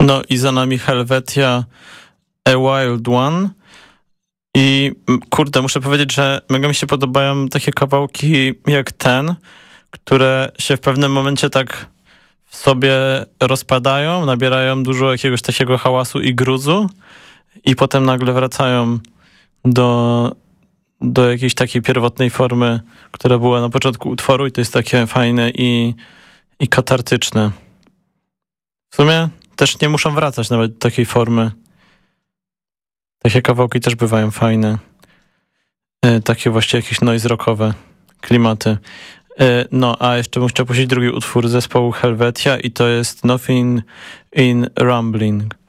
No i za nami Helvetia, A Wild One. I kurde, muszę powiedzieć, że mega mi się podobają takie kawałki jak ten, które się w pewnym momencie tak w sobie rozpadają, nabierają dużo jakiegoś takiego hałasu i gruzu i potem nagle wracają do jakiejś takiej pierwotnej formy, która była na początku utworu i to jest takie fajne i katartyczne. W sumie też nie muszą wracać nawet do takiej formy. Takie kawałki też bywają fajne. Takie właśnie jakieś noise rockowe klimaty. No, a jeszcze bym chciał puścić drugi utwór zespołu Helvetia i to jest Nothing in Rumbling.